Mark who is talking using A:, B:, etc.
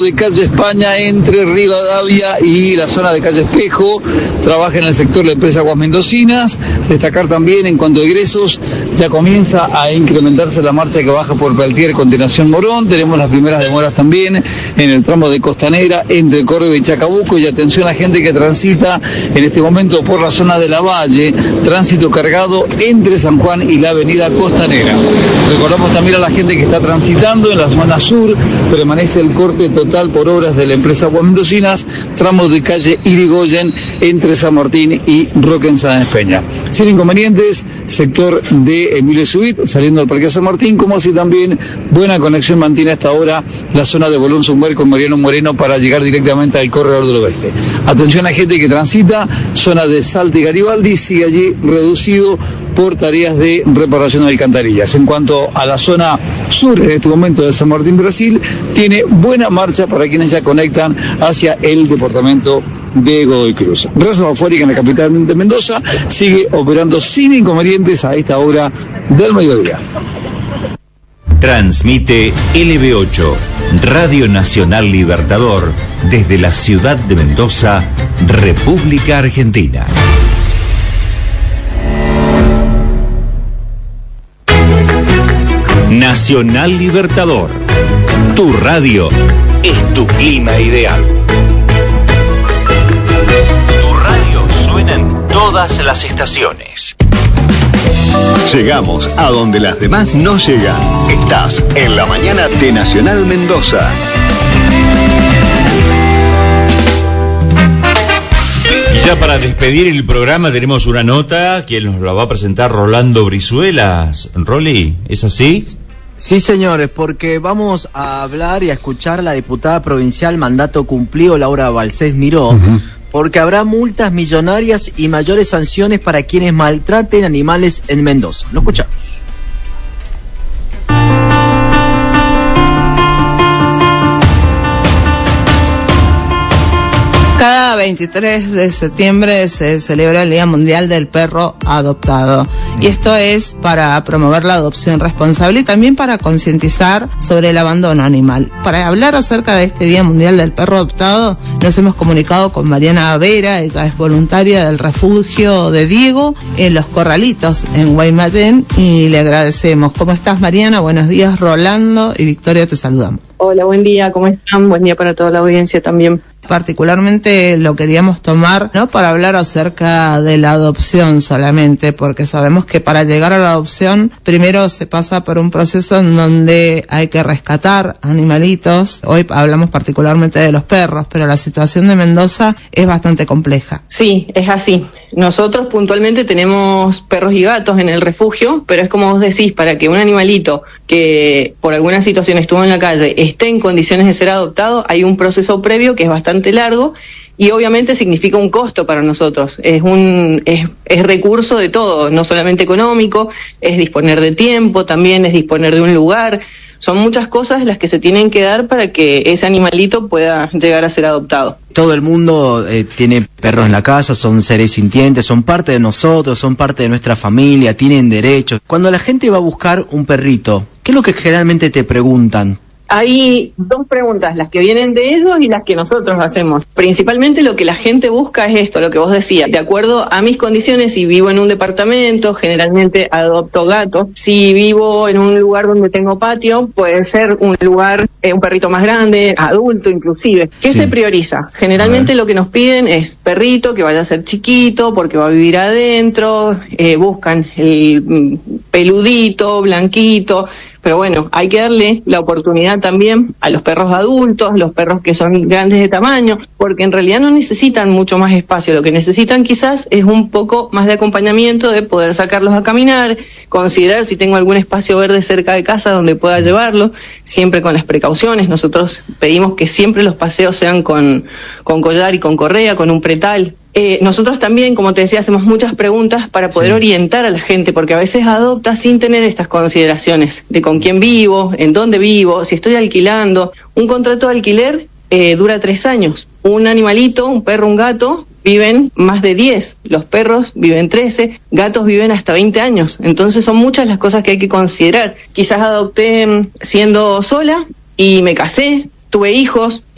A: de calle España entre Rivadavia y la zona de calle Espejo. Trabaja en el sector la empresa Aguas Mendocinas. Destacar también en cuanto a egresos, ya comienza a incrementarse la marcha que baja por Peltier, continuación Morón. Tenemos las primeras demoras también en el tramo de Costanera entre Córdoba y Chacabuco. Y atención a gente que transita en este momento por la zona de la Valle, tránsito cargado entre San Juan y la avenida Costanera. Recordamos también a la gente que está transitando en la zona sur, permanece el corte total por obras de la empresa Aguas Mendocinas, tramos de calle Irigoyen entre San Martín y Roque en Sáenz Peña. Sin inconvenientes, sector de Emilio Subit, saliendo del Parque San Martín, como así también buena conexión mantiene hasta ahora la zona de Bolón Sumber con Mariano Moreno para llegar directamente al corredor del oeste. Atención a gente que transita, zona de Salta y Garibaldi, sigue allí reducido por tareas de reparación de alcantarillas. En cuanto a la zona sur, en este momento de San Martín, Brasil, tiene buena marcha para quienes ya conectan hacia el departamento de Godoy Cruz. Reserva Fórica en la capital de Mendoza sigue operando sin inconvenientes a esta hora del mediodía.
B: Transmite LB8, Radio Nacional Libertador, desde la ciudad de Mendoza, República Argentina. Nacional Libertador, tu radio es tu clima ideal. Tu radio suena en todas las estaciones.
C: Llegamos a donde las demás no llegan. Estás en la mañana de Nacional Mendoza.
B: Y ya para despedir el programa tenemos una nota que nos la va a presentar Rolando Brizuelas. Rolly, ¿es así?
D: Sí, señores, porque vamos a hablar y a escuchar a la diputada provincial mandato cumplido, Laura Balcés Miró, porque habrá multas millonarias y mayores sanciones para quienes maltraten animales en Mendoza. Lo escuchamos.
E: Cada 23 de septiembre se celebra el Día Mundial del Perro Adoptado. Y esto es para promover la adopción responsable y también para concientizar sobre el abandono animal. Para hablar acerca de este Día Mundial del Perro Adoptado, nos hemos comunicado con Mariana Vera. Ella es voluntaria del refugio de Diego en Los Corralitos, en Guaymallén, y le agradecemos. ¿Cómo estás, Mariana? Buenos días, Rolando y Victoria, te saludamos.
F: Hola, buen día, ¿cómo están? Buen día para toda la audiencia también.
E: Particularmente lo queríamos tomar, no para hablar acerca de la adopción solamente, porque sabemos que para llegar a la adopción primero se pasa por un proceso en donde hay que rescatar animalitos. Hoy hablamos particularmente de los perros, pero la situación de Mendoza es bastante compleja.
F: Sí, es así. Nosotros puntualmente tenemos perros y gatos en el refugio, pero es como vos decís, para que un animalito que por alguna situación estuvo en la calle esté en condiciones de ser adoptado, hay un proceso previo que es bastante largo y obviamente significa un costo para nosotros. Es recurso de todo, no solamente económico, es disponer de tiempo, también es disponer de un lugar. Son muchas cosas las que se tienen que dar para que ese animalito pueda llegar a ser adoptado.
D: Todo el mundo tiene perros en la casa, son seres sintientes, son parte de nosotros, son parte de nuestra familia, tienen derechos. Cuando la gente va a buscar un perrito, ¿qué es lo que generalmente te preguntan?
F: Hay dos preguntas, las que vienen de ellos y las que nosotros hacemos. Principalmente lo que la gente busca es esto, lo que vos decías. De acuerdo a mis condiciones, si vivo en un departamento, generalmente adopto gatos. Si vivo en un lugar donde tengo patio, puede ser un lugar, un perrito más grande, adulto inclusive. ¿Qué se prioriza? Generalmente lo que nos piden es perrito, que vaya a ser chiquito, porque va a vivir adentro, buscan el peludito, blanquito. Pero bueno, hay que darle la oportunidad también a los perros adultos, los perros que son grandes de tamaño, porque en realidad no necesitan mucho más espacio. Lo que necesitan quizás es un poco más de acompañamiento, de poder sacarlos a caminar, considerar si tengo algún espacio verde cerca de casa donde pueda llevarlos, siempre con las precauciones. Nosotros pedimos que siempre los paseos sean con collar y con correa, con un pretal. Nosotros también, como te decía, hacemos muchas preguntas para poder orientar a la gente, porque a veces adopta sin tener estas consideraciones de con quién vivo, en dónde vivo, si estoy alquilando. Un contrato de alquiler dura 3 años. Un animalito, un perro, un gato, viven más de 10. Los perros viven 13, gatos viven hasta 20 años. Entonces son muchas las cosas que hay que considerar. Quizás adopté siendo sola y me casé, tuve hijos,